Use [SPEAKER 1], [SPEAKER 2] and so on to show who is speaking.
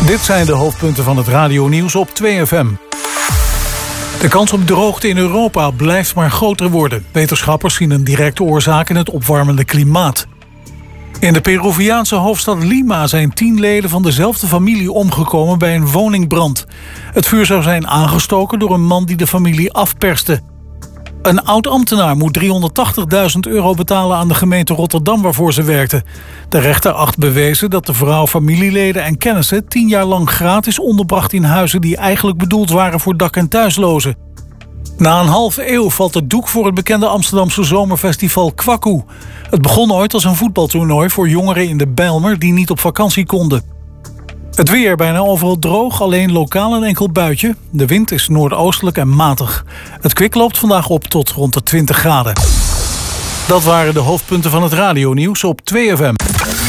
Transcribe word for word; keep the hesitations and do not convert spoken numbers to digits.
[SPEAKER 1] Dit zijn de hoofdpunten van het radionieuws op twee F M. De kans op droogte in Europa blijft maar groter worden. Wetenschappers zien een directe oorzaak in het opwarmende klimaat. In de Peruviaanse hoofdstad Lima zijn tien leden van dezelfde familie omgekomen bij een woningbrand. Het vuur zou zijn aangestoken door een man die de familie afperste. Een oud-ambtenaar moet driehonderdtachtigduizend euro betalen aan de gemeente Rotterdam waarvoor ze werkte. De rechter acht bewezen dat de vrouw familieleden en kennissen tien jaar lang gratis onderbracht in huizen die eigenlijk bedoeld waren voor dak- en thuislozen. Na een halve eeuw valt het doek voor het bekende Amsterdamse zomerfestival Kwaku. Het begon ooit als een voetbaltoernooi voor jongeren in de Bijlmer die niet op vakantie konden. Het weer bijna overal droog, alleen lokaal een enkel buitje. De wind is noordoostelijk en matig. Het kwik loopt vandaag op tot rond de twintig graden. Dat waren de hoofdpunten van het radionieuws op twee F M.